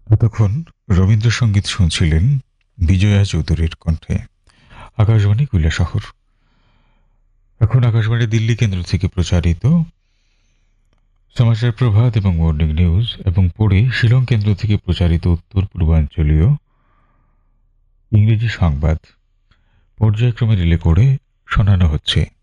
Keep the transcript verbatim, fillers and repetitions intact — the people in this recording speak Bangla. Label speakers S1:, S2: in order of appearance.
S1: এতক্ষণ রবীন্দ্রসঙ্গীত শুনছিলেন বিজয়া চৌধুরীর কণ্ঠে। আকাশবাণী কৈলাসহর। এখন আকাশবাণী দিল্লি কেন্দ্র থেকে প্রচারিত সমাচার প্রভাত এবং মর্নিং নিউজ, এবং পরে শিলং কেন্দ্র থেকে প্রচারিত উত্তর পূর্বাঞ্চলীয় ইংরেজি সংবাদ পর্যায়ক্রমে রিলে করে শোনানো হচ্ছে।